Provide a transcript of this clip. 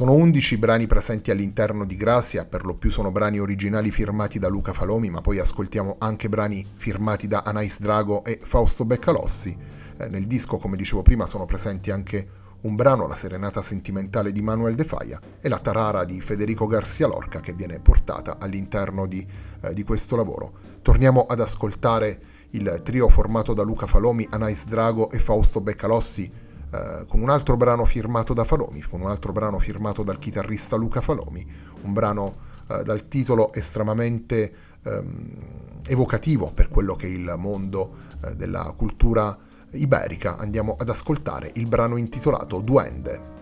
Sono 11 brani presenti all'interno di Gracia, per lo più sono brani originali firmati da Luca Falomi, ma poi ascoltiamo anche brani firmati da Anais Drago e Fausto Beccalossi. Nel disco, come dicevo prima, sono presenti anche un brano, La Serenata Sentimentale di Manuel de Falla, e la Tarara di Federico Garcia Lorca, che viene portata all'interno di questo lavoro. Torniamo ad ascoltare il trio formato da Luca Falomi, Anais Drago e Fausto Beccalossi, con un altro brano firmato da Falomi, con un altro brano firmato dal chitarrista Luca Falomi, un brano dal titolo estremamente evocativo per quello che è il mondo della cultura iberica. Andiamo ad ascoltare il brano intitolato Duende.